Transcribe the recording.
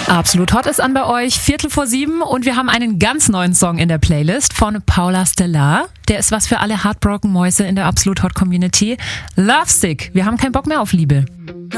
Absolut Hot ist an bei euch, 6:15 und wir haben einen ganz neuen Song in der Playlist von Paula Stellar. Der ist was für alle Heartbroken Mäuse in der Absolut Hot Community. Lovesick, wir haben keinen Bock mehr auf Liebe.